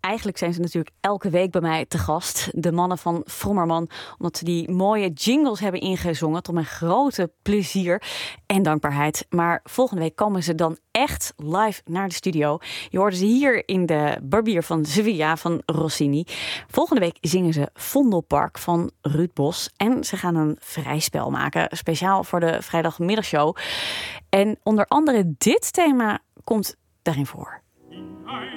eigenlijk zijn ze natuurlijk elke week bij mij te gast. De mannen van Vrommerman. Omdat ze die mooie jingles hebben ingezongen. Tot mijn grote plezier en dankbaarheid. Maar volgende week komen ze dan echt live naar de studio. Je hoorde ze hier in de Barbier van Sevilla van Rossini. Volgende week zingen ze Vondelpark van Ruud Bos. En ze gaan een vrij spel maken. Speciaal voor de vrijdagmiddagshow. En onder andere dit thema komt daarin voor.